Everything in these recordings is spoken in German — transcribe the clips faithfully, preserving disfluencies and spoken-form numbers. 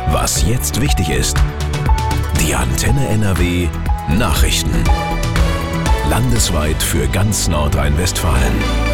Was jetzt wichtig ist. Die Antenne N R W Nachrichten. Landesweit für ganz Nordrhein-Westfalen.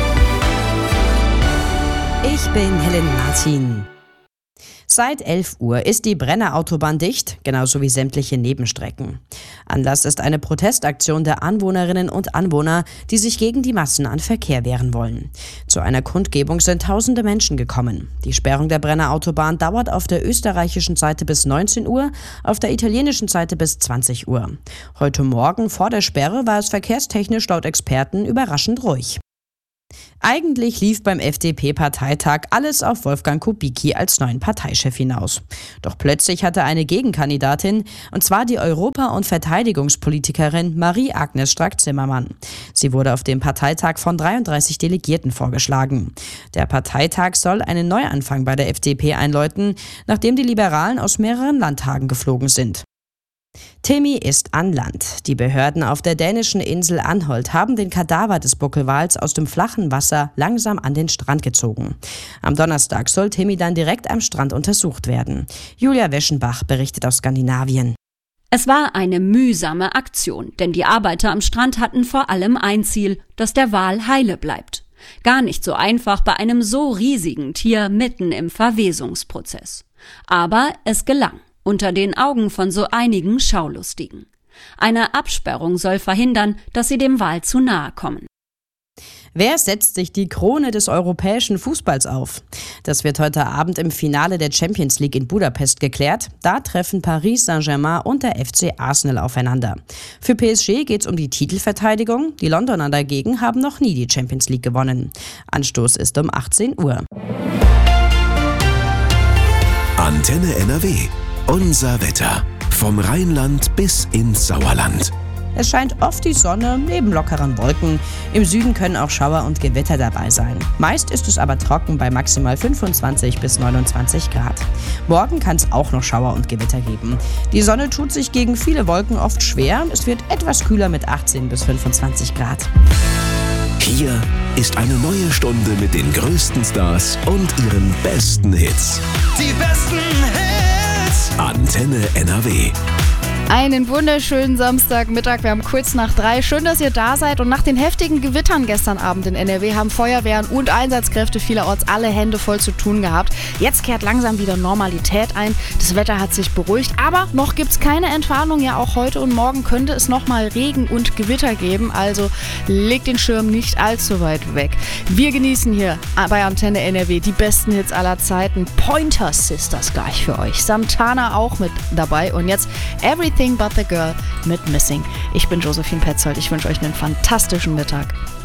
Ich bin Helen Martin. Seit elf Uhr ist die Brenner Autobahn dicht, genauso wie sämtliche Nebenstrecken. Anlass ist eine Protestaktion der Anwohnerinnen und Anwohner, die sich gegen die Massen an Verkehr wehren wollen. Zu einer Kundgebung sind tausende Menschen gekommen. Die Sperrung der Brenner Autobahn dauert auf der österreichischen Seite bis neunzehn Uhr, auf der italienischen Seite bis zwanzig Uhr. Heute Morgen vor der Sperre war es verkehrstechnisch laut Experten überraschend ruhig. Eigentlich lief beim F D P-Parteitag alles auf Wolfgang Kubicki als neuen Parteichef hinaus. Doch plötzlich hatte eine Gegenkandidatin, und zwar die Europa- und Verteidigungspolitikerin Marie-Agnes Strack-Zimmermann. Sie wurde auf dem Parteitag von dreiunddreißig Delegierten vorgeschlagen. Der Parteitag soll einen Neuanfang bei der F D P einläuten, nachdem die Liberalen aus mehreren Landtagen geflogen sind. Timmy ist an Land. Die Behörden auf der dänischen Insel Anholt haben den Kadaver des Buckelwals aus dem flachen Wasser langsam an den Strand gezogen. Am Donnerstag soll Timmy dann direkt am Strand untersucht werden. Julia Weschenbach berichtet aus Skandinavien. Es war eine mühsame Aktion, denn die Arbeiter am Strand hatten vor allem ein Ziel, dass der Wal heile bleibt. Gar nicht so einfach bei einem so riesigen Tier mitten im Verwesungsprozess. Aber es gelang. Unter den Augen von so einigen Schaulustigen. Eine Absperrung soll verhindern, dass sie dem Wal zu nahe kommen. Wer setzt sich die Krone des europäischen Fußballs auf? Das wird heute Abend im Finale der Champions League in Budapest geklärt. Da treffen Paris Saint-Germain und der F C Arsenal aufeinander. Für P S G geht es um die Titelverteidigung. Die Londoner dagegen haben noch nie die Champions League gewonnen. Anstoß ist um achtzehn Uhr. Antenne N R W. Unser Wetter. Vom Rheinland bis ins Sauerland. Es scheint oft die Sonne neben lockeren Wolken. Im Süden können auch Schauer und Gewitter dabei sein. Meist ist es aber trocken bei maximal fünfundzwanzig bis neunundzwanzig Grad. Morgen kann es auch noch Schauer und Gewitter geben. Die Sonne tut sich gegen viele Wolken oft schwer. Es wird etwas kühler mit achtzehn bis fünfundzwanzig Grad. Hier ist eine neue Stunde mit den größten Stars und ihren besten Hits. Die besten Hits! Antenne N R W. Einen wunderschönen Samstagmittag, wir haben kurz nach drei. Schön, dass ihr da seid. Und nach den heftigen Gewittern gestern Abend in N R W haben Feuerwehren und Einsatzkräfte vielerorts alle Hände voll zu tun gehabt. Jetzt kehrt langsam wieder Normalität ein. Das Wetter hat sich beruhigt, aber noch gibt es keine Entwarnung. Ja, auch heute und morgen könnte es nochmal Regen und Gewitter geben. Also legt den Schirm nicht allzu weit weg. Wir genießen hier bei Antenne N R W die besten Hits aller Zeiten. Pointer Sisters gleich für euch. Santana auch mit dabei. Und jetzt Everything But The Girl mit Missing. Ich bin Josephine Petzold. Ich wünsche euch einen fantastischen Mittag.